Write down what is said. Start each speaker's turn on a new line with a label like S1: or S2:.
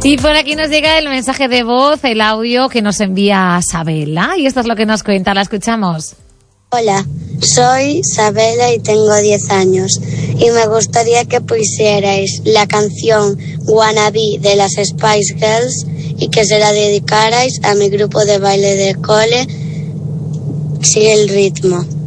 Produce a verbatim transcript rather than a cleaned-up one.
S1: Y por aquí nos llega el mensaje de voz, el audio que nos envía Sabela. Y esto es lo que nos cuenta, la escuchamos.
S2: Hola, soy Sabela y tengo diez años. Y me gustaría que pusierais la canción Wannabe de las Spice Girls y que se la dedicarais a mi grupo de baile de cole. Sigue el ritmo.